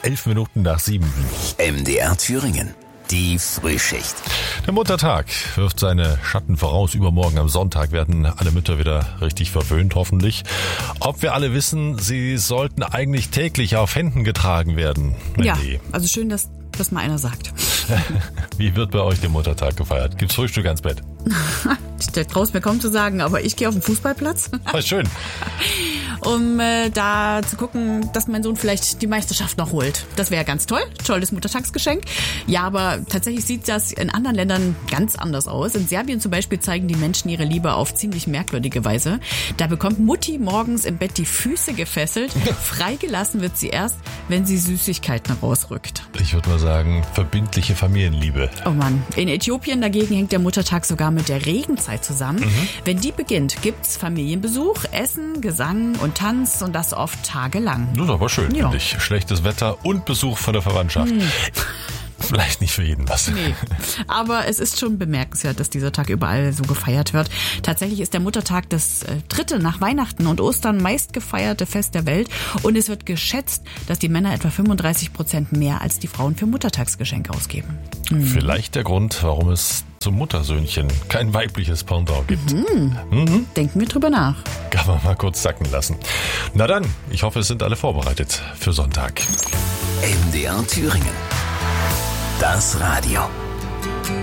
11 Minuten nach 7. MDR Thüringen. Die Frühschicht. Der Muttertag wirft seine Schatten voraus. Übermorgen am Sonntag werden alle Mütter wieder richtig verwöhnt, hoffentlich. Ob wir alle wissen, sie sollten eigentlich täglich auf Händen getragen werden. Ja, also schön, dass das mal einer sagt. Wie wird bei euch der Muttertag gefeiert? Gibt's Frühstück ans Bett? Ich traue es mir kaum zu sagen, aber ich gehe auf den Fußballplatz. Schön. Um da zu gucken, dass mein Sohn vielleicht die Meisterschaft noch holt. Das wäre ganz toll. Tolles Muttertagsgeschenk. Ja, aber tatsächlich sieht das in anderen Ländern ganz anders aus. In Serbien zum Beispiel zeigen die Menschen ihre Liebe auf ziemlich merkwürdige Weise. Da bekommt Mutti morgens im Bett die Füße gefesselt. Freigelassen wird sie erst, wenn sie Süßigkeiten rausrückt. Ich würde mal sagen, verbindliche Familienliebe. Oh Mann. In Äthiopien dagegen hängt der Muttertag sogar mit der Regenzeit zusammen. Wenn die beginnt, gibt's Familienbesuch, Essen, Gesang und Tanz und das oft tagelang. Das ist aber schön, Ja. finde ich. Schlechtes Wetter und Besuch von der Verwandtschaft. Vielleicht nicht für jeden was. Nee, aber es ist schon bemerkenswert, dass dieser Tag überall so gefeiert wird. Tatsächlich ist der Muttertag das dritte nach Weihnachten und Ostern meist gefeierte Fest der Welt. Und es wird geschätzt, dass die Männer etwa 35% mehr als die Frauen für Muttertagsgeschenke ausgeben. Vielleicht der Grund, warum es zum Muttersöhnchen kein weibliches Pendant gibt. Denken wir drüber nach. Kann man mal kurz sacken lassen. Na dann, ich hoffe, es sind alle vorbereitet für Sonntag. MDR Thüringen. Das Radio.